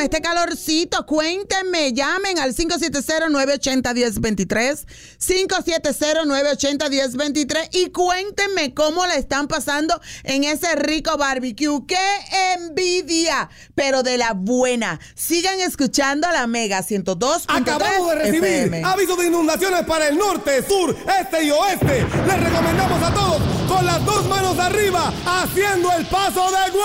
este calorcito? Cuéntenme, llamen al 570-980-1023, 570-980-1023 y cuéntenme cómo la están pasando en ese rico barbecue. ¡Qué envidia! Pero de la buena. Sigan escuchando a la Mega 102.3 Acabamos de recibir FM. aviso de inundaciones para el norte, sur, este y oeste. Les recomendamos a todos con las dos manos arriba haciendo el paso de